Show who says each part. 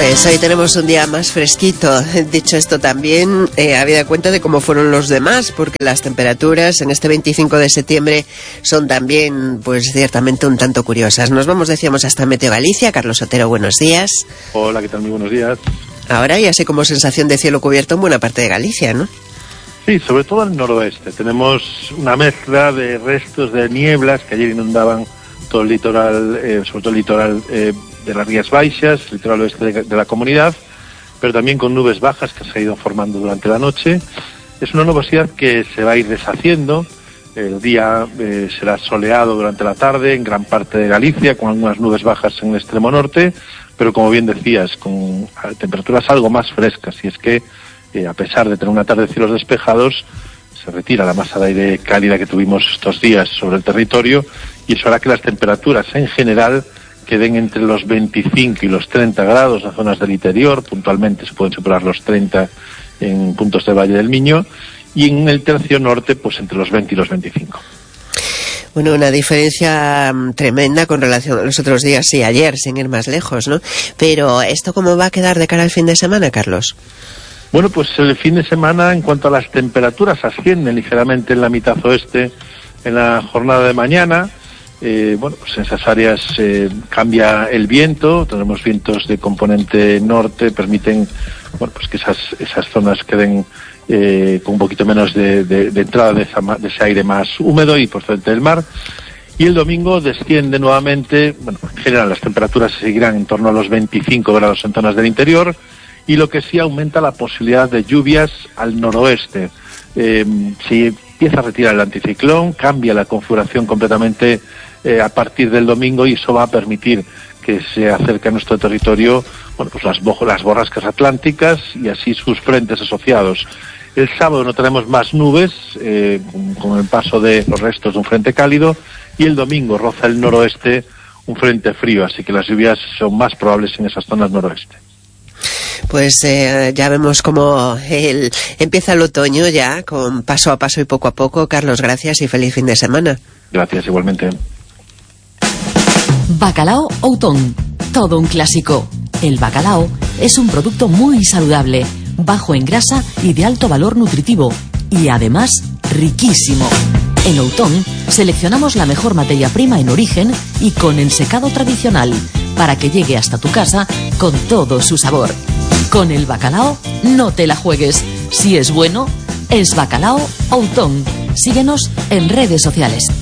Speaker 1: Pues hoy tenemos un día más fresquito. Dicho esto también, habida cuenta de cómo fueron los demás, porque las temperaturas en este 25 de septiembre son también, pues ciertamente un tanto curiosas. Nos vamos, decíamos, hasta Meteo Galicia. Carlos Otero, buenos días.
Speaker 2: Hola, ¿qué tal? Muy buenos días.
Speaker 1: Ahora ya sé como sensación de cielo cubierto en buena parte de Galicia, ¿no?
Speaker 2: Sí, sobre todo al noroeste. Tenemos una mezcla de restos de nieblas que ayer inundaban todo el litoral, sobre todo el litoral de las Rías Baixas, el litoral oeste de la comunidad, pero también con nubes bajas que se han ido formando durante la noche. Es una nubosidad que se va a ir deshaciendo. El día será soleado durante la tarde en gran parte de Galicia, con algunas nubes bajas en el extremo norte, pero como bien decías, con temperaturas algo más frescas. Y es que, a pesar de tener una tarde de cielos despejados, se retira la masa de aire cálida que tuvimos estos días sobre el territorio, y eso hará que las temperaturas en general queden entre los 25 y los 30 grados en zonas del interior. Puntualmente se pueden superar los 30 en puntos del Valle del Miño, y en el tercio norte pues entre los 20 y los 25.
Speaker 1: Bueno, una diferencia tremenda con relación a los otros días y ayer, sin ir más lejos, ¿no? Pero ¿esto cómo va a quedar de cara al fin de semana, Carlos?
Speaker 2: Bueno, pues el fin de semana, en cuanto a las temperaturas, ascienden ligeramente en la mitad oeste en la jornada de mañana. Bueno, pues en esas áreas cambia el viento, tenemos vientos de componente norte, permiten, bueno, pues que esas zonas queden con un poquito menos de entrada de ese aire más húmedo y procedente del mar. Y el domingo desciende nuevamente. Bueno, en general las temperaturas seguirán en torno a los 25 grados en zonas del interior, y lo que sí aumenta la posibilidad de lluvias al noroeste. Si empieza a retirar el anticiclón, cambia la configuración completamente a partir del domingo, y eso va a permitir que se acerque a nuestro territorio, bueno, pues las borrascas atlánticas y así sus frentes asociados. El sábado no tenemos más nubes, con el paso de los restos de un frente cálido, y el domingo roza el noroeste un frente frío, así que las lluvias son más probables en esas zonas noroeste.
Speaker 1: Pues ya vemos cómo empieza el otoño ya, con paso a paso y poco a poco. Carlos, gracias y feliz fin de semana.
Speaker 2: Gracias, igualmente.
Speaker 3: Bacalao Outón, todo un clásico. El bacalao es un producto muy saludable, bajo en grasa y de alto valor nutritivo, y además riquísimo. En Outón seleccionamos la mejor materia prima en origen y con el secado tradicional, para que llegue hasta tu casa con todo su sabor. Con el bacalao no te la juegues. Si es bueno, es Bacalao Outón. Síguenos en redes sociales.